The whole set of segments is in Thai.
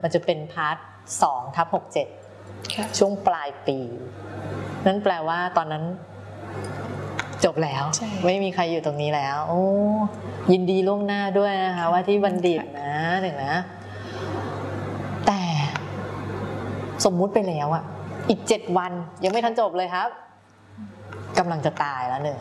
มันจะเป็นพาร์ท2/67ช่วงปลายปีนั่นแปลว่าตอนนั้นจบแล้วไม่มีใครอยู่ตรงนี้แล้วโอ้ยินดีล่วงหน้าด้วยนะคะว่าที่บัณฑิตนะหนึ่งนะแต่สมมุติไปแล้วอ่ะอีก7 วันยังไม่ทันจบเลยครับกำลังจะตายแล้วห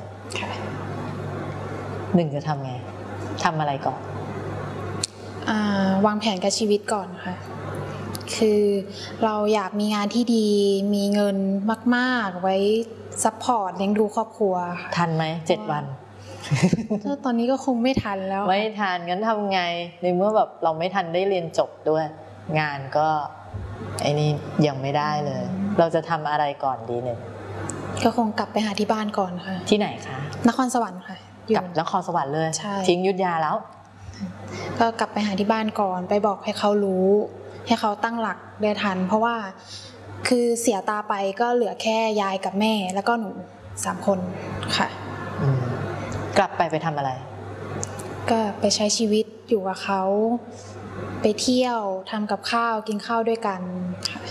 นึ่งจะทำไงทำอะไรก่อนวางแผนกับชีวิตก่อนค่ะคือเราอยากมีงานที่ดีมีเงินมากๆไว้ซัพพอร์ตเลี้ยงดูครอบครัวทันไหม7 วันตอนนี้ก็คงไม่ทันแล้วไม่ทันงั้นทำไงในเมื่อแบบเราไม่ทันได้เรียนจบด้วยงานก็ไอ้นี่ยังไม่ได้เลยเราจะทำอะไรก่อนดีเนี่ยก็คงกลับไปหาที่บ้านก่อนค่ะที่ไหนคะนครสวรรค์ค่ะกลับนครสวรรค์เลยทิ้งอยุธยาแล้วก็กลับไปหาที่บ้านก่อนไปบอกให้เขารู้ให้เขาตั้งหลักได้ทันเพราะว่าคือเสียตาไปก็เหลือแค่ยายกับแม่แล้วก็หนู3 คนค่ะกลับไปทำอะไรก็ไปใช้ชีวิตอยู่กับเขาไปเที่ยวทำกับข้าวกินข้าวด้วยกันค่ะ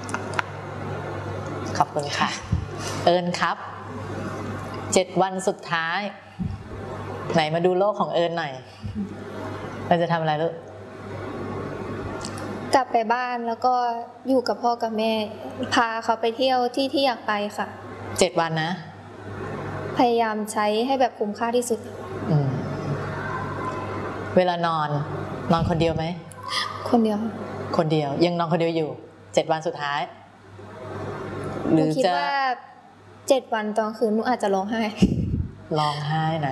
ขอบคุณค่ะเอิญครับ7 วันสุดท้ายไหนมาดูโลกของเอิญหน่อยเราจะทำอะไรลูกกลับไปบ้านแล้วก็อยู่กับพ่อกับแม่พาเขาไปเที่ยวที่อยากไปค่ะ 7 วันนะพยายามใช้ให้แบบคุ้มค่าที่สุดเวลานอนคนเดียวไหมคนเดียวยังนอนคนเดียวอยู่7 วันสุดท้ายหนูคิดว่า7 วันตอนคืนหนูอาจจะร้องไห้นะ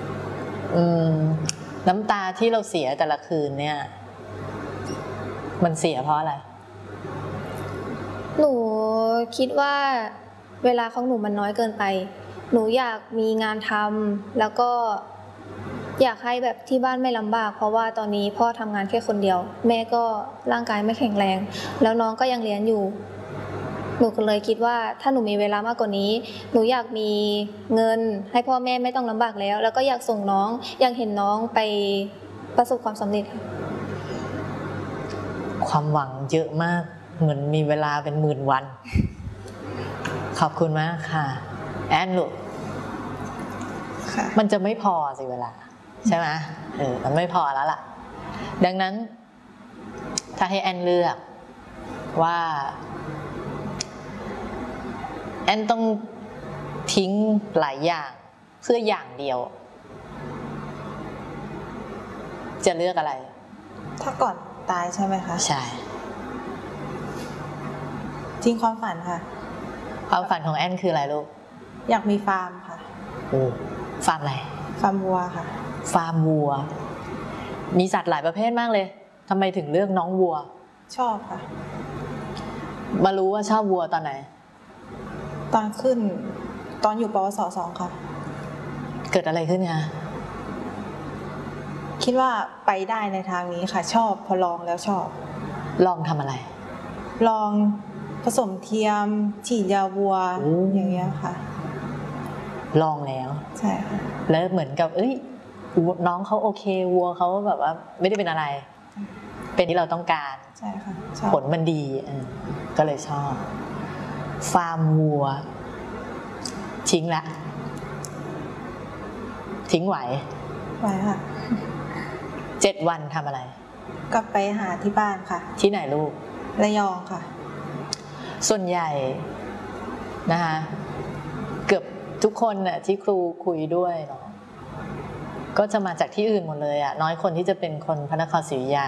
น้ำตาที่เราเสียแต่ละคืนเนี่ยมันเสียเพราะอะไรหนูคิดว่าเวลาของหนูมันน้อยเกินไปหนูอยากมีงานทำแล้วก็อยากให้แบบที่บ้านไม่ลำบากเพราะว่าตอนนี้พ่อทำงานแค่คนเดียวแม่ก็ร่างกายไม่แข็งแรงแล้วน้องก็ยังเรียนอยู่หนูก็เลยคิดว่าถ้าหนูมีเวลามากกว่านี้หนูอยากมีเงินให้พ่อแม่ไม่ต้องลำบากแล้วก็อยากส่งน้องอยากเห็นน้องไปประสบความสำเร็จความหวังเยอะมากเหมือนมีเวลาเป็น10,000 วันขอบคุณมากค่ะแอนลูกมันจะไม่พอสิเวลาใช่ไหมมันไม่พอแล้วล่ะดังนั้นถ้าให้แอนเลือกว่าแอนต้องทิ้งหลายอย่างเพื่ออย่างเดียวจะเลือกอะไรถ้าก่อนตายใช่ไหมคะใช่ทิ้งความฝันค่ะความฝันของแอนคืออะไรลูกอยากมีฟาร์มค่ะฟาร์มอะไรฟาร์มวัวค่ะฟาร์มวัวมีสัตว์หลายประเภทมากเลยทำไมถึงเลือกน้องวัวชอบค่ะมารู้ว่าชอบวัวตอนไหนตอนอยู่ปวส2ค่ะเกิดอะไรขึ้นคะคิดว่าไปได้ในทางนี้ค่ะชอบพอลองแล้วชอบลองทำอะไรลองผสมเทียมฉีดยาวัวอย่างเงี้ยค่ะลองแล้วใช่ค่ะแล้วเหมือนกับน้องเขาโอเควัวเขาแบบว่าไม่ได้เป็นอะไรเป็นที่เราต้องการใช่ค่ะผลมันดีก็เลยชอบฟาร์มวัวทิ้งละทิ้งไหวค่ะ 7 วันทำอะไรกลับไปหาที่บ้านค่ะที่ไหนลูกระยองค่ะส่วนใหญ่นะคะเกือบทุกคนน่ะที่ครูคุยด้วยเนาะก็จะมาจากที่อื่นหมดเลยน้อยคนที่จะเป็นคนพระนครศรีอยุธยา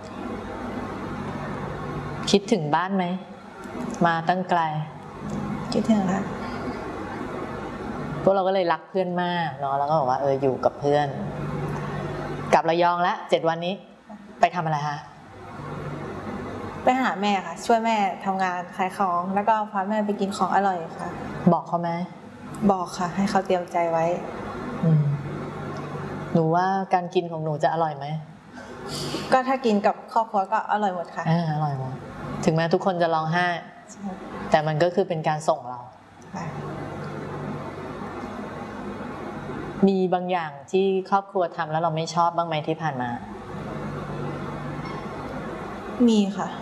คิดถึงบ้านไหมมาตั้งไกลคิดถึงค่ะพวกเราก็เลยรักเพื่อนมากเนาะแล้วก็บอกว่าอยู่กับเพื่อนกลับระยองแล้ว7 วันนี้ไปทำอะไรคะไปหาแม่ค่ะช่วยแม่ทำงานขายของแล้วก็พาแม่ไปกินของอร่อยค่ะบอกเขาไหมบอกค่ะให้เขาเตรียมใจไว้หนูว่าการกินของหนูจะอร่อยไหมก็ถ้ากินกับครอบครัวก็อร่อยหมดค่ะอร่อยหมดถึงแม้ทุกคนจะร้องไห้แต่มันก็คือเป็นการส่งเรามีบางอย่างที่ครอบครัวทำแล้วเราไม่ชอบบ้างไหมที่ผ่านมามีค่ะ